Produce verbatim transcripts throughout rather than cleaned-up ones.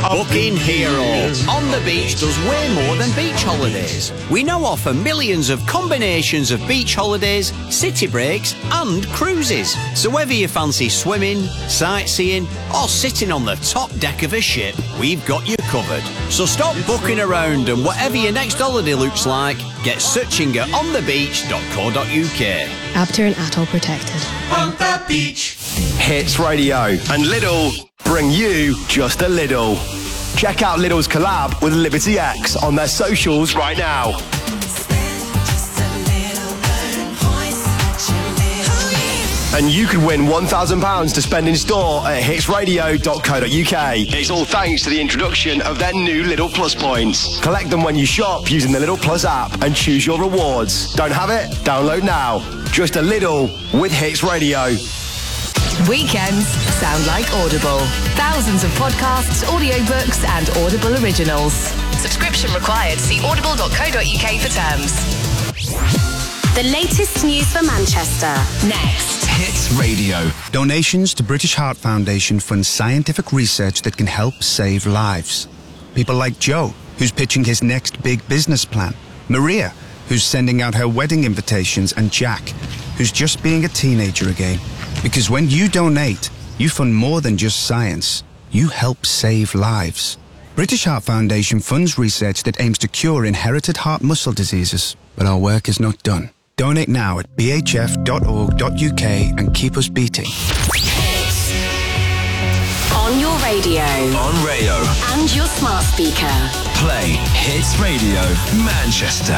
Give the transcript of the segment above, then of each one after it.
Booking Hero. On the Beach does way more than beach holidays. We now offer millions of combinations of beach holidays, city breaks and cruises. So whether you fancy swimming, sightseeing or sitting on the top deck of a ship, we've got you covered. So stop booking around and whatever your next holiday looks like, get searching at on the beach dot co dot uk. Abter and Atoll protected. On the beach. Hits Radio and Lidl bring you just a little. Check out Lidl's collab with Liberty X on their socials right now. And you could win one thousand pounds to spend in store at hits radio dot co dot uk. It's all thanks to the introduction of their new Lidl Plus points. Collect them when you shop using the Lidl Plus app and choose your rewards. Don't have it? Download now. Just a Lidl with Hits Radio. Weekends sound like Audible. Thousands of podcasts, audiobooks and Audible originals. Subscription required. See audible dot co dot uk for terms. The latest news for Manchester. Next. Hits Radio. Donations to British Heart Foundation fund scientific research that can help save lives. People like Joe, who's pitching his next big business plan. Maria, who's sending out her wedding invitations. And Jack, who's just being a teenager again. Because when you donate, you fund more than just science. You help save lives. British Heart Foundation funds research that aims to cure inherited heart muscle diseases. But our work is not done. Donate now at b h f dot org dot u k and keep us beating. On your radio. On radio. And your smart speaker. Play Hits Radio Manchester.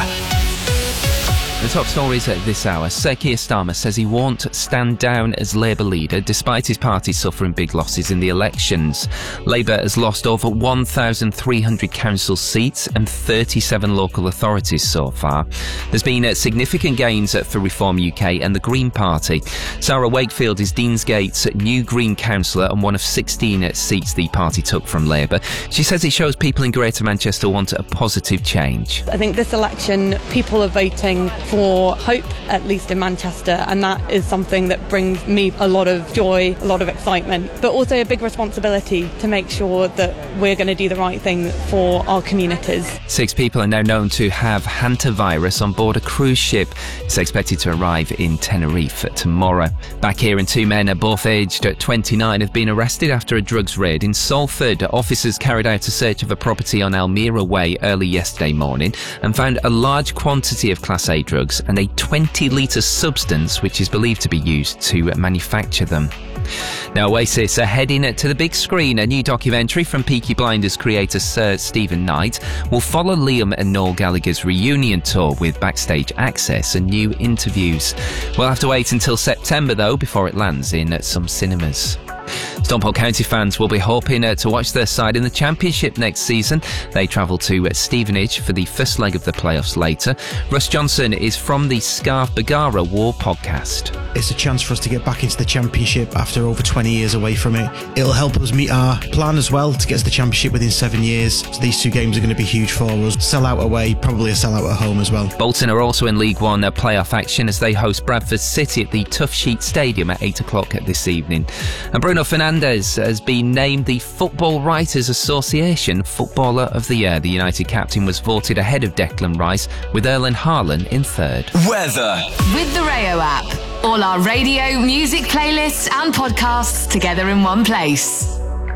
The top stories at this hour. Sir Keir Starmer says he won't stand down as Labour leader despite his party suffering big losses in the elections. Labour has lost over one thousand three hundred council seats and thirty-seven local authorities so far. There's been uh, significant gains for Reform U K and the Green Party. Sarah Wakefield is Deansgate's new Green councillor and one of sixteen seats the party took from Labour. She says it shows people in Greater Manchester want a positive change. I think this election, people are voting for hope, at least in Manchester, and that is something that brings me a lot of joy, a lot of excitement, but also a big responsibility to make sure that we're going to do the right thing for our communities. Six people are now known to have hantavirus on board a cruise ship. It's expected to arrive in Tenerife tomorrow. Back here, and two men, both aged twenty-nine, have been arrested after a drugs raid in Salford. Officers carried out a search of a property on Elmira Way early yesterday morning and found a large quantity of Class A drugs and a twenty litre substance which is believed to be used to manufacture them. Now, Oasis are heading to the big screen. A new documentary from Peaky Blinders creator Sir Stephen Knight will follow Liam and Noel Gallagher's reunion tour with backstage access and new interviews. We'll have to wait until September, though, before it lands in some cinemas. Stomport County fans will be hoping uh, to watch their side in the Championship next season. They travel to uh, Stevenage for the first leg of the playoffs later. Russ Johnson is from the Scarf Bagara War podcast. It's a chance for us to get back into the Championship after over twenty years away from it. It'll help us meet our plan as well to get to the Championship within seven years. So these two games are going to be huge for us. Sell out away, probably a sell out at home as well. Bolton are also in League One uh, playoff action as they host Bradford City at the Tough Sheet Stadium at eight o'clock this evening. And Bruno Fernandes has been named the Football Writers Association Footballer of the Year. The United captain was voted ahead of Declan Rice, with Erling Haaland in third. Weather. With the Rayo app. All our radio, music playlists and podcasts together in one place.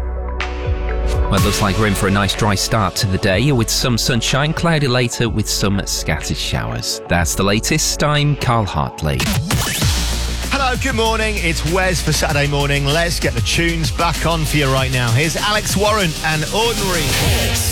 Well, it looks like we're in for a nice dry start to the day with some sunshine, cloudy later with some scattered showers. That's the latest. I'm Carl Hartley. Hello, good morning. It's Wes for Saturday morning. Let's get the tunes back on for you right now. Here's Alex Warren and Ordinary.